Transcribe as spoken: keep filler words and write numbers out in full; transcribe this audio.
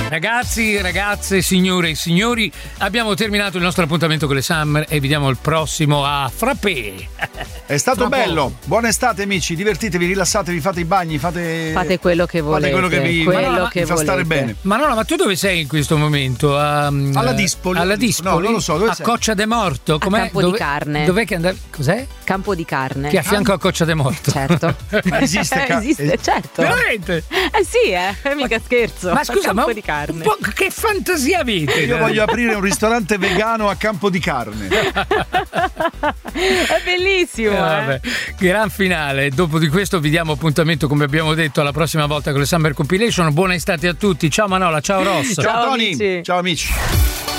Ragazzi, ragazze, signore e signori, abbiamo terminato il nostro appuntamento con le Summer e vi diamo il prossimo a Frappè. È stato Fra bello. poco. Buona estate, amici. Divertitevi, rilassatevi, fate i bagni, fate Fate quello che volete. Fate quello che vi, quello ma no, che vi fa stare volete. bene. Ma no, ma tu dove sei in questo momento? A, Alla Dispoli. Alla Dispoli? No, non lo so, dove a sei? Coccia de Morto. A Com'è? Campo dove, di Carne. Dov'è che andare? Cos'è? Campo di Carne. Che è a fianco a Coccia de Morto. Certo. Ma esiste, ca- Esiste, certo. Veramente? Eh sì, eh, mica scherzo. Ma scusa, Campo ma di Carne. un po' che fantasia avete? Io voglio aprire un ristorante vegano a Campo di Carne. È bellissimo. Eh, eh. vabbè. Gran finale. Dopo di questo vi diamo appuntamento, come abbiamo detto, alla prossima volta con le Summer Compilation. Buona estate a tutti. Ciao Manola, ciao Ross. Ciao, Tony. amici. Ciao amici.